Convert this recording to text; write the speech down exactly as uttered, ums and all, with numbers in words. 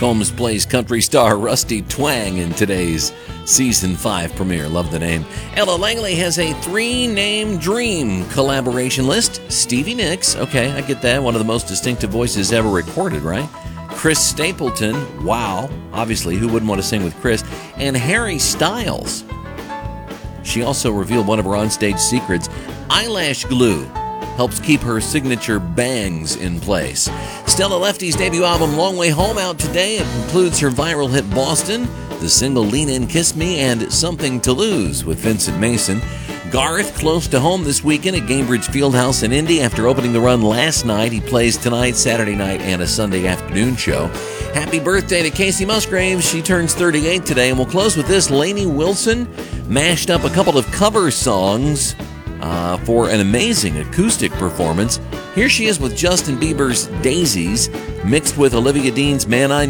Combs plays country star Rusty Twang in today's season five premiere. Love the name. Ella Langley has a three-name dream collaboration list. Stevie Nicks, okay, I get that. One of the most distinctive voices ever recorded, right? Chris Stapleton, wow, obviously, who wouldn't want to sing with Chris? And Harry Styles. She also revealed one of her onstage secrets. Eyelash glue helps keep her signature bangs in place. Stella Lefty's debut album, Long Way Home, out today. It includes her viral hit Boston, the single Lean In, Kiss Me, and Something to Lose with Vincent Mason. Garth, close to home this weekend at Gainbridge Fieldhouse in Indy after opening the run last night. He plays tonight, Saturday night, and a Sunday afternoon show. Happy birthday to Casey Musgraves. She turns thirty-eight today. And we'll close with this. Lainey Wilson mashed up a couple of cover songs uh, for an amazing acoustic performance. Here she is with Justin Bieber's Daisies, mixed with Olivia Dean's Man I